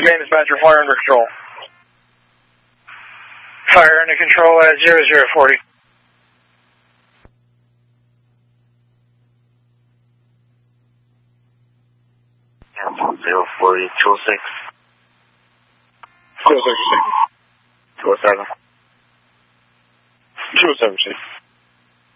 Command dispatcher, fire under control. Fire under control at 0040. 040, 206. 206. 207. 276.